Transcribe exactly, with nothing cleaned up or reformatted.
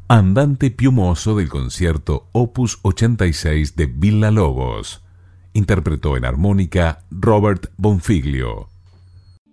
Andante piumoso del concierto Opus ochenta y seis de Villa-Lobos. Interpretó en armónica Robert Bonfiglio.